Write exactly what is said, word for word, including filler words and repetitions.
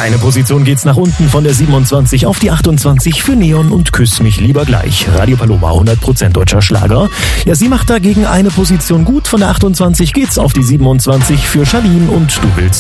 Eine Position geht's nach unten von der siebenundzwanzig auf die achtundzwanzig für Neon und Küss mich lieber gleich. Radio Paloma, hundert Prozent deutscher Schlager. Ja, sie macht dagegen eine Position gut. Von der achtundzwanzig geht's auf die siebenundzwanzig für Charlene und Du willst